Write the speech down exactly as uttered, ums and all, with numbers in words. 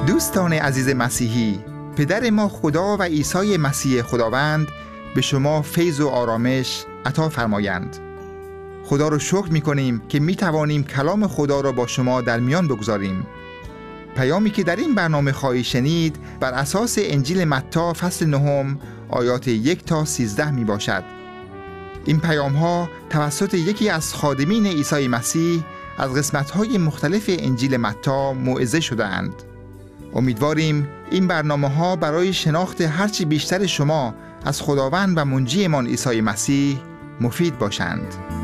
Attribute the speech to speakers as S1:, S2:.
S1: دوستان عزیز مسیحی، پدر ما خدا و عیسی مسیح خداوند به شما فیض و آرامش عطا فرمایند. خدا رو شکر می کنیم که می توانیم کلام خدا را با شما در میان بگذاریم. پیامی که در این برنامه خواهید شنید بر اساس انجیل متی فصل نهم آیات یک تا سیزده می باشد. این پیام ها توسط یکی از خادمین عیسی مسیح از قسمت های مختلف انجیل متی موعظه شده اند. امیدواریم این برنامه ها برای شناخت هرچی بیشتر شما از خداوند و منجیمان عیسی مسیح مفید باشند.